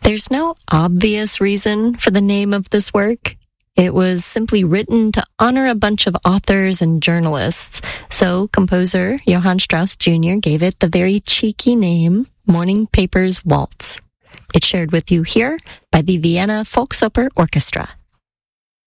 There's no obvious reason for the name of this work. It was simply written to honor a bunch of authors and journalists. So composer Johann Strauss Jr. gave it the very cheeky name, Morning Papers Waltz. It's shared with you here by the Vienna Volksoper Orchestra.